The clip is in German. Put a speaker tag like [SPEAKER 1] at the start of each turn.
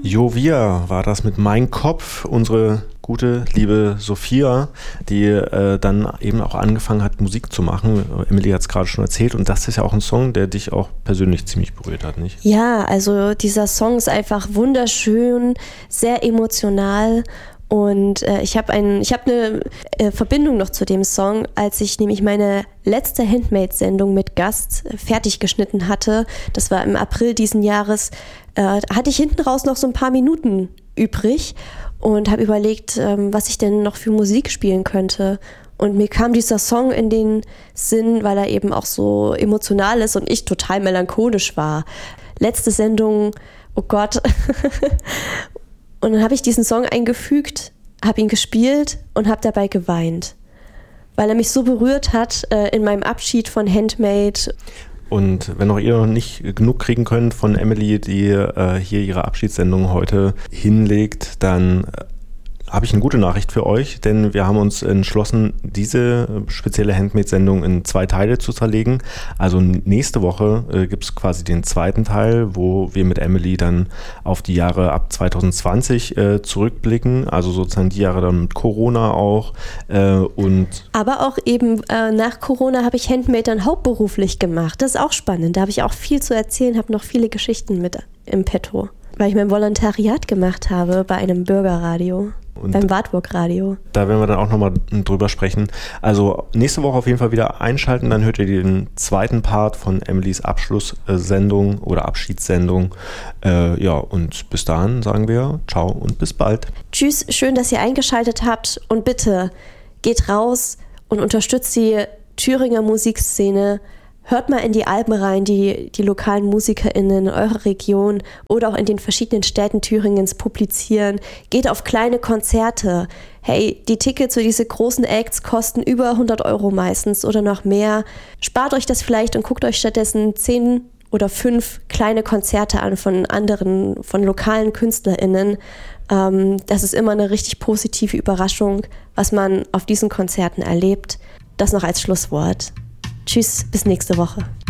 [SPEAKER 1] Jovia war das mit Mein Kopf, unsere gute, liebe Sophia, die dann eben auch angefangen hat, Musik zu machen. Emily hat es gerade schon erzählt und das ist ja auch ein Song, der dich auch persönlich ziemlich berührt hat, nicht?
[SPEAKER 2] Ja, also dieser Song ist einfach wunderschön, sehr emotional. Und ich habe eine Verbindung noch zu dem Song, als ich nämlich meine letzte Handmade-Sendung mit Gast fertig geschnitten hatte. Das war im April diesen Jahres. Hatte ich hinten raus noch so ein paar Minuten übrig und habe überlegt, was ich denn noch für Musik spielen könnte. Und mir kam dieser Song in den Sinn, weil er eben auch so emotional ist und ich total melancholisch war. Letzte Sendung, oh Gott. Und dann habe ich diesen Song eingefügt, habe ihn gespielt und habe dabei geweint, weil er mich so berührt hat in meinem Abschied von Handmade.
[SPEAKER 1] Und wenn auch ihr noch nicht genug kriegen könnt von Emily, die hier ihre Abschiedssendung heute hinlegt, dann habe ich eine gute Nachricht für euch, denn wir haben uns entschlossen, diese spezielle Handmade-Sendung in 2 Teile zu zerlegen. Also nächste Woche gibt es quasi den zweiten Teil, wo wir mit Emily dann auf die Jahre ab 2020 zurückblicken, also sozusagen die Jahre dann mit Corona auch.
[SPEAKER 2] Aber auch eben nach Corona habe ich Handmade dann hauptberuflich gemacht. Das ist auch spannend, da habe ich auch viel zu erzählen, habe noch viele Geschichten mit im Petto, weil ich mein Volontariat gemacht habe bei einem Bürgerradio. Und beim Wartburg-Radio.
[SPEAKER 1] Da werden wir dann auch nochmal drüber sprechen. Also nächste Woche auf jeden Fall wieder einschalten, dann hört ihr den zweiten Part von Emilys Abschlusssendung oder Abschiedssendung. Ja, und bis dahin sagen wir ciao und bis bald.
[SPEAKER 2] Tschüss, schön, dass ihr eingeschaltet habt und bitte geht raus und unterstützt die Thüringer Musikszene. Hört mal in die Alben rein, die lokalen MusikerInnen in eurer Region oder auch in den verschiedenen Städten Thüringens publizieren. Geht auf kleine Konzerte. Hey, die Tickets für diese großen Acts kosten über 100 € meistens oder noch mehr. Spart euch das vielleicht und guckt euch stattdessen 10 oder 5 kleine Konzerte an von lokalen KünstlerInnen. Das ist immer eine richtig positive Überraschung, was man auf diesen Konzerten erlebt. Das noch als Schlusswort. Tschüss, bis nächste Woche.